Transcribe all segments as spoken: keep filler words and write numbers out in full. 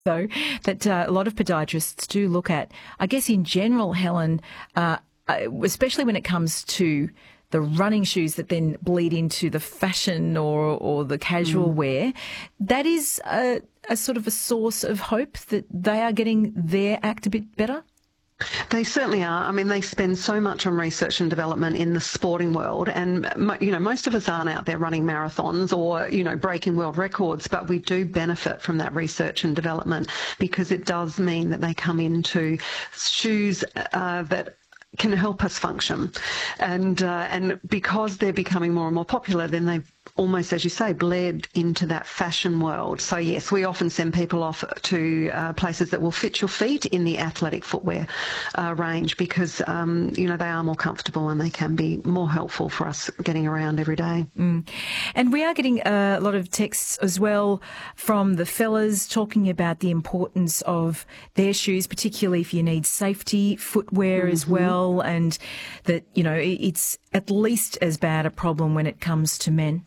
So that uh, a lot of podiatrists do look at. I guess in general, Helen, uh, especially when it comes to the running shoes that then bleed into the fashion or, or the casual mm. wear, that is a, a sort of a source of hope that they are getting their act a bit better? They certainly are. I mean, they spend so much on research and development in the sporting world, and you know, most of us aren't out there running marathons or you know breaking world records, but we do benefit from that research and development because it does mean that they come into shoes uh, that can help us function, and uh, and because they're becoming more and more popular, then they've almost, as you say, bled into that fashion world. So yes, we often send people off to uh, places that will fit your feet in the athletic footwear uh, range because um, you know they are more comfortable and they can be more helpful for us getting around every day. Mm. And we are getting a lot of texts as well from the fellas talking about the importance of their shoes, particularly if you need safety footwear mm-hmm. as well, and that you know it's at least as bad a problem when it comes to men.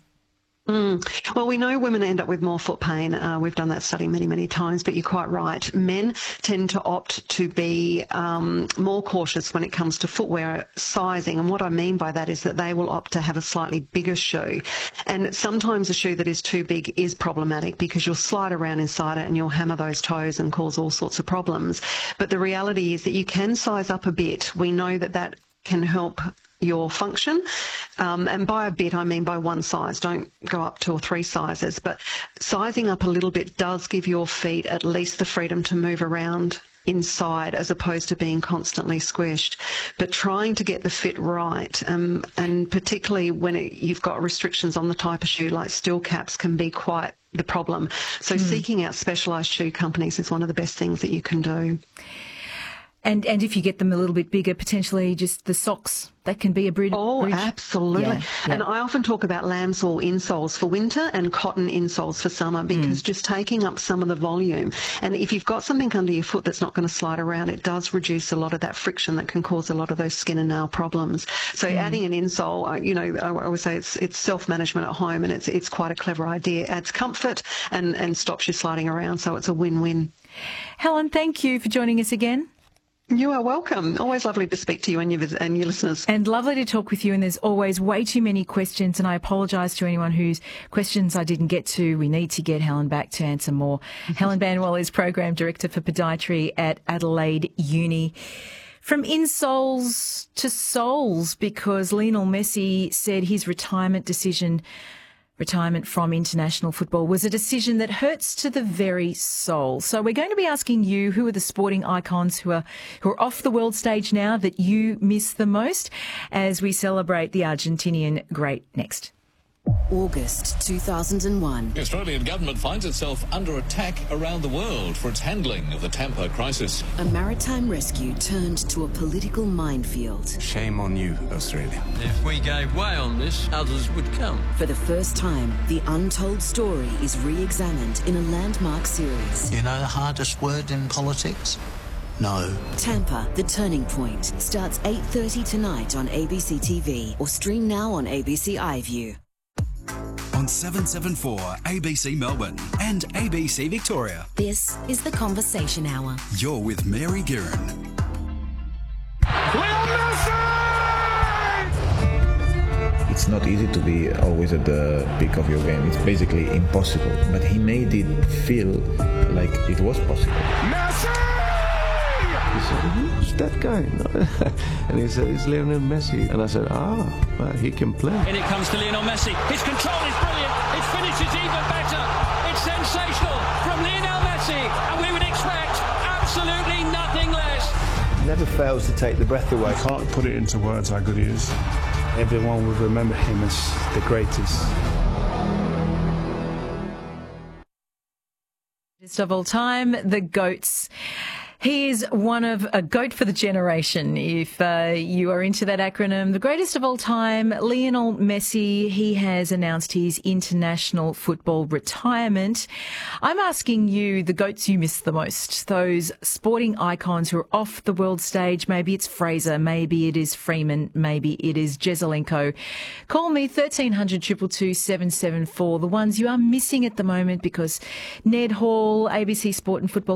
Mm. Well, we know women end up with more foot pain. Uh, we've done that study many, many times, but you're quite right. Men tend to opt to be um, more cautious when it comes to footwear sizing. And what I mean by that is that they will opt to have a slightly bigger shoe. And sometimes a shoe that is too big is problematic because you'll slide around inside it and you'll hammer those toes and cause all sorts of problems. But the reality is that you can size up a bit. We know that that can help your function. Um, and by a bit, I mean by one size. Don't go up two or three sizes. But sizing up a little bit does give your feet at least the freedom to move around inside as opposed to being constantly squished. But trying to get the fit right, um, and particularly when it, you've got restrictions on the type of shoe, like steel caps can be quite the problem. So mm. seeking out specialised shoe companies is one of the best things that you can do. And and if you get them a little bit bigger, potentially just the socks, that can be a bridge. Oh, bridge. absolutely. Yeah, yeah. And I often talk about lambswool insoles for winter and cotton insoles for summer because mm. just taking up some of the volume. And if you've got something under your foot that's not going to slide around, it does reduce a lot of that friction that can cause a lot of those skin and nail problems. So mm. adding an insole, you know, I always say it's it's self-management at home, and it's it's quite a clever idea. It adds comfort and, and stops you sliding around, so it's a win-win. Helen, thank you for joining us again. You are welcome. Always lovely to speak to you and your, and your listeners. And lovely to talk with you. And there's always way too many questions. And I apologise to anyone whose questions I didn't get to. We need to get Helen back to answer more. Helen Banwell is Program Director for Podiatry at Adelaide Uni. From insoles to soles, because Lionel Messi said his retirement decision Retirement from international football was a decision that hurts to the very soul. So we're going to be asking you, who are the sporting icons who are who are off the world stage now that you miss the most, as we celebrate the Argentinian great next. August two thousand one. The Australian government finds itself under attack around the world for its handling of the Tampa crisis. A maritime rescue turned to a political minefield. Shame on you, Australia. If we gave way on this, others would come. For the first time, the untold story is re-examined in a landmark series. You know the hardest word in politics? No. Tampa, The Turning Point, starts eight thirty tonight on A B C T V or stream now on A B C iView. On seven seven four A B C Melbourne and A B C Victoria. This is The Conversation Hour. You're with Mary Guerin. It's not easy to be always at the peak of your game. It's basically impossible. But he made it feel like it was possible. Messi! He said, who's that guy? And he said, it's Lionel Messi. And I said, ah, well, he can play. And it comes to Lionel Messi. His control is brilliant. His finish is even better. It's sensational from Lionel Messi. And we would expect absolutely nothing less. Never fails to take the breath away. Can't put it into words how good he is. Everyone will remember him as the greatest. Of all time, the GOATs. He is one of a GOAT for the generation, if uh, you are into that acronym. The greatest of all time, Lionel Messi. He has announced his international football retirement. I'm asking you, the GOATs you miss the most, those sporting icons who are off the world stage. Maybe it's Fraser, maybe it is Freeman, maybe it is Jezelenko. Call me thirteen hundred, two two two, seven seven four, the ones you are missing at the moment, because Ned Hall, A B C Sport and Football